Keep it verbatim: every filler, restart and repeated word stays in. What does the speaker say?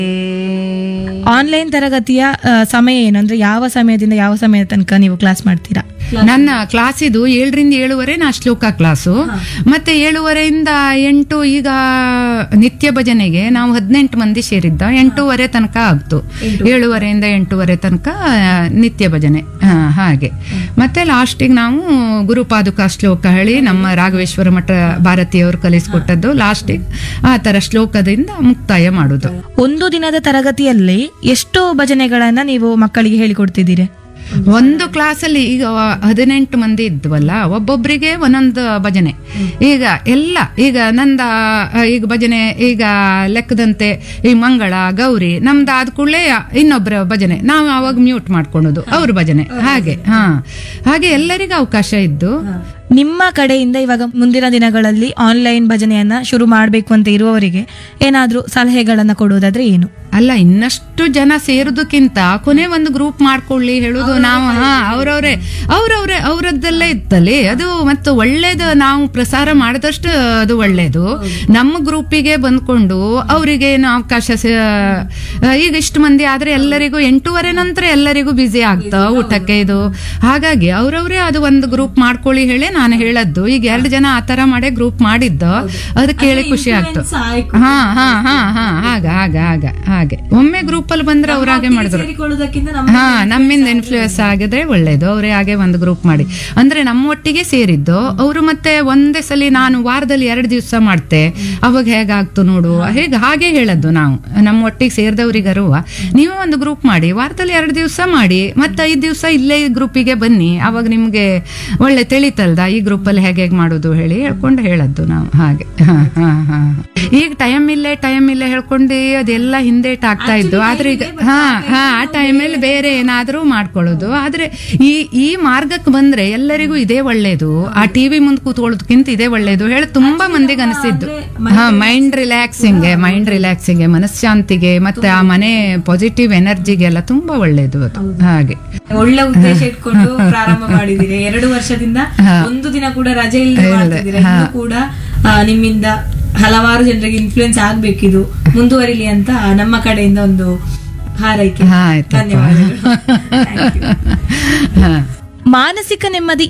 Online ತರಗತಿಯ ಆ, ಸಮಯ ಏನು ಅಂದ್ರೆ ಯಾವ ಸಮಯದಿಂದ ಯಾವ ಸಮಯದ ತನಕ ನೀವು ಕ್ಲಾಸ್ ಮಾಡ್ತೀರಾ? ನನ್ನ ಕ್ಲಾಸ್ ಇದು ಏಳರಿಂದ ಏಳುವರೆ ನಾ ಶ್ಲೋಕ ಕ್ಲಾಸು, ಮತ್ತೆ ಏಳುವರೆಯಿಂದ ಎಂಟು. ಈಗ ನಿತ್ಯ ಭಜನೆಗೆ ನಾವು ಹದಿನೆಂಟು ಮಂದಿ ಸೇರಿದ್ದ, ಎಂಟೂವರೆ ತನಕ ಆಗ್ತು. ಏಳುವರೆಯಿಂದ ಎಂಟೂವರೆ ತನಕ ಆ, ನಿತ್ಯ ಭಜನೆ ಆ, ಹಾಗೆ. ಮತ್ತೆ ಲಾಸ್ಟಿಗೆ ನಾವು ಗುರುಪಾದುಕ ಶ್ಲೋಕ ಹೇಳಿ ನಮ್ಮ ರಾಘವೇಶ್ವರ ಮಠ ಭಾರತೀಯವರು ಕಲಿಸ್ಕೊಟ್ಟದ್ದು, ಲಾಸ್ಟಿಗೆ ಆ ತರ ಶ್ಲೋಕದಿಂದ ಮುಕ್ತಾಯ ಮಾಡುದು. ಒಂದು ದಿನದ ತರಗತಿಯಲ್ಲಿ ಎಷ್ಟು ಭಜನೆಗಳನ್ನ ನೀವು ಮಕ್ಕಳಿಗೆ ಹೇಳಿಕೊಡ್ತಿದ್ದೀರಿ? ಒಂದು ಕ್ಲಾಸಲ್ಲಿ ಈಗ ಹದಿನೆಂಟು ಮಂದಿ ಇದ್ವಲ್ಲ, ಒಬ್ಬೊಬ್ಬರಿಗೆ ಒಂದೊಂದು ಭಜನೆ. ಈಗ ಎಲ್ಲ ಈಗ ನಂದ ಆ, ಈಗ ಭಜನೆ ಈಗ ಲೆಕ್ಕದಂತೆ ಈ ಮಂಗಳ ಗೌರಿ ನಮ್ದು ಆದ ಕೂಡಲೇ ಇನ್ನೊಬ್ಬರ ಭಜನೆ, ನಾವು ಅವಾಗ ಮ್ಯೂಟ್ ಮಾಡ್ಕೊಳೋದು ಅವ್ರ ಭಜನೆ, ಹಾಗೆ ಹಾ ಹಾಗೆ ಎಲ್ಲರಿಗೂ ಅವಕಾಶ ಇದ್ದು. ನಿಮ್ಮ ಕಡೆಯಿಂದ ಇವಾಗ ಮುಂದಿನ ದಿನಗಳಲ್ಲಿ ಆನ್ಲೈನ್ ಭಜನೆಯನ್ನ ಶುರು ಮಾಡಬೇಕು ಅಂತ ಇರುವವರಿಗೆ ಏನಾದ್ರೂ ಸಲಹೆಗಳನ್ನ ಕೊಡುವುದಾದ್ರೆ ಏನು? ಅಲ್ಲ, ಇನ್ನಷ್ಟು ಜನ ಸೇರುದಕ್ಕಿಂತ ಕೊನೆ ಒಂದು ಗ್ರೂಪ್ ಮಾಡ್ಕೊಳ್ಳಿ ಹೇಳುದು ನಾವು. ಹಾ ಅವ್ರವ್ರೆ ಅವ್ರವ್ರೆ ಅವರದ್ದಲ್ಲೇ ಇತ್ತಲ್ಲಿ ಅದು ಮತ್ತು ಒಳ್ಳೇದು. ನಾವು ಪ್ರಸಾರ ಮಾಡಿದಷ್ಟು ಅದು ಒಳ್ಳೇದು. ನಮ್ಮ ಗ್ರೂಪಿಗೆ ಬಂದ್ಕೊಂಡು ಅವರಿಗೆ ಏನು ಅವಕಾಶ ಸ- ಈಗ ಇಷ್ಟು ಮಂದಿ ಆದ್ರೆ ಎಲ್ಲರಿಗೂ ಎಂಟೂವರೆ ನಂತರ ಎಲ್ಲರಿಗೂ ಬ್ಯುಸಿ ಆಗ್ತಾ ಊಟಕ್ಕೆ ಇದು. ಹಾಗಾಗಿ ಅವ್ರವ್ರೆ ಅದು ಒಂದು ಗ್ರೂಪ್ ಮಾಡ್ಕೊಳ್ಳಿ ಹೇಳಿ ನಾನು ಹೇಳದ್ದು. ಈಗ ಎರಡು ಜನ ಆ ತರ ಮಾಡೇ ಗ್ರೂಪ್ ಮಾಡಿದ್ದು, ಅದು ಕೇಳಿ ಖುಷಿ ಆಗ್ತು. ಹಾ ಹಾ ಹಾ ಹಾ ಹಾಗ ಹಾಗ ಹಾಗ ಹಾಗೆ ಒಮ್ಮೆ ಗ್ರೂಪ್ ಅಲ್ಲಿ ಬಂದ್ರೆ ಅವ್ರ ಹಾಗೆ ಮಾಡಿದ್ರು. ಹಾ ನಮ್ಮಿಂದ ಇನ್ಫ್ಲೂಯೆನ್ಸ್ ಆಗಿದ್ರೆ ಒಳ್ಳೇದು. ಅವ್ರೇ ಹಾಗೆ ಒಂದು ಗ್ರೂಪ್ ಮಾಡಿ ಅಂದ್ರೆ ನಮ್ಮ ಒಟ್ಟಿಗೆ ಸೇರಿದ್ದು ಅವರು. ಮತ್ತೆ ಒಂದೇ ಸಲ ನಾನು ವಾರದಲ್ಲಿ ಎರಡು ದಿವಸ ಮಾಡ್ತೆ, ಅವಾಗ ಹೇಗಾಗ್ತು ನೋಡು, ಹೇಗೆ ಹಾಗೆ ಹೇಳದ್ದು ನಾವು ನಮ್ಮ ಒಟ್ಟಿಗೆ ಸೇರಿದವ್ರಿಗರುವ. ನೀವು ಒಂದು ಗ್ರೂಪ್ ಮಾಡಿ ವಾರದಲ್ಲಿ ಎರಡು ದಿವಸ ಮಾಡಿ, ಮತ್ತೆ ಐದ್ ದಿವಸ ಇಲ್ಲೇ ಗ್ರೂಪಿಗೆ ಬನ್ನಿ, ಅವಾಗ ನಿಮ್ಗೆ ಒಳ್ಳೆ ತಿಳಿತಲ್ದ ಈ ಗ್ರೂಪ್ ಅಲ್ಲಿ ಹೇಗೆ ಹೇಗೆ ಮಾಡೋದು ಹೇಳಿ ಹೇಳ್ಕೊಂಡು ಹೇಳದ್ದು ನಾವು ಹಾಗೆ. ಹಾ ಹಾ ಹಾ ಈಗ ಟೈಮ್ ಇಲ್ಲೇ ಟೈಮ್ ಇಲ್ಲೇ ಹೇಳ್ಕೊಂಡು ಅದೆಲ್ಲ ಹಿಂದೇಟ್ ಆಗ್ತಾ ಇದ್ದು. ಆದ್ರೆ ಈಗ ಹಾ ಹಾ ಆ ಟೈಮಲ್ಲಿ ಬೇರೆ ಏನಾದ್ರೂ ಮಾಡ್ಕೊಳ್ಳೋದು. ಆದ್ರೆ ಈ ಈ ಮಾರ್ಗಕ್ಕೆ ಬಂದ್ರೆ ಎಲ್ಲರಿಗೂ ಇದೇ ಒಳ್ಳೇದು. ಆ ಟಿವಿ ಮುಂದೆ ಕೂತ್ಕೊಳ್ಳೋದಕ್ಕಿಂತ ಇದೇ ಒಳ್ಳೇದು ಹೇಳಿ ತುಂಬಾ ಮಂದಿಗೆ ಅನಿಸಿದ್ದು. ಹಾ ಮೈಂಡ್ ರಿಲ್ಯಾಕ್ಸಿಂಗ್ ಮೈಂಡ್ ರಿಲ್ಯಾಕ್ಸಿಂಗ್ ಮನಃಶಾಂತಿಗೆ ಮತ್ತೆ ಆ ಮನೆ ಪಾಸಿಟಿವ್ ಎನರ್ಜಿಗೆಲ್ಲ ತುಂಬಾ ಒಳ್ಳೇದು ಅದು. ಹಾಗೆ ಒಳ್ಳೆ ಉದ್ದೇಶ ಇಟ್ಕೊಂಡು ಪ್ರಾರಂಭ ಮಾಡಿದಿರಿ. ಎರಡು ವರ್ಷದಿಂದ ಒಂದು ದಿನ ಕೂಡ ರಜೆ ಇಲ್ಲದೆ ಮಾಡ್ತಿದ್ದೀರಾ. ಇನ್ನು ಕೂಡ ಆ, ನಿಮ್ಮಿಂದ ಹಲವಾರು ಜನರಿಗೆ ಇನ್ಫ್ಲೂಯೆನ್ಸ್ ಆಗ್ಬೇಕಿದು, ಮುಂದುವರಿಲಿ ಅಂತ ನಮ್ಮ ಕಡೆಯಿಂದ ಒಂದು ಹಾರೈಕೆ. ಆಯ್ತು. ಧನ್ಯವಾದಗಳು. Thank you. ಮಾನಸಿಕ ನೆಮ್ಮದಿ